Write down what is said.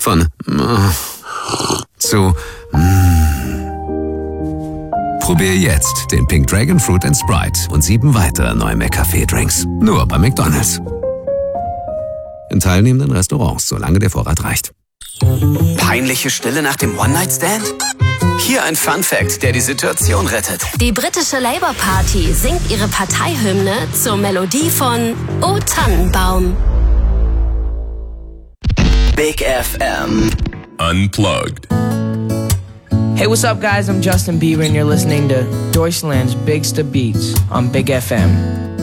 Von zu Probier jetzt den Pink Dragon Fruit and Sprite und 7 weitere neue McCafé-Drinks. Nur bei McDonald's. In teilnehmenden Restaurants, solange der Vorrat reicht. Peinliche Stille nach dem One-Night-Stand? Hier ein Fun-Fact, der die Situation rettet. Die britische Labour Party singt ihre Parteihymne zur Melodie von O Tannenbaum. Big FM. Unplugged. Hey, what's up, guys? I'm Justin Bieber, and you're listening to Deutschland's Bigsta Beats on Big FM.